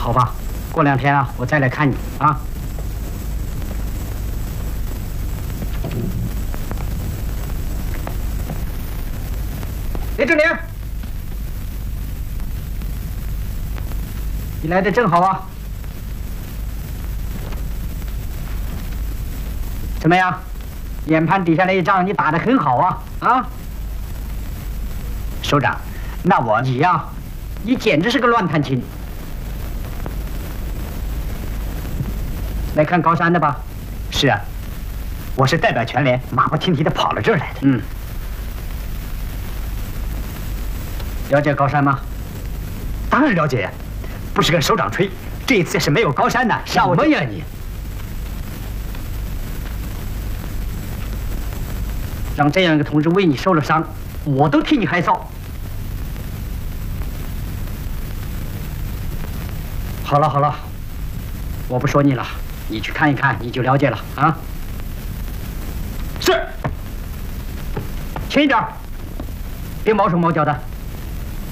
好吧，过2天啊，我再来看你啊。李志宁，你来的正好啊。怎么样？眼盘底下那一仗你打得很好啊！啊， 首长，那你呀，你简直是个乱弹琴。来看高山的吧？ 是啊，我是代表全连，马不停蹄的跑了这儿来的。 嗯，了解高山吗？ 当然了解呀，不是跟首长吹，这一次是没有高山的。 什么呀你？让这样一个同志为你受了伤，我都替你害臊。好了好了，我不说你了，你去看一看，你就了解了啊。是，轻一点，别毛手毛脚的。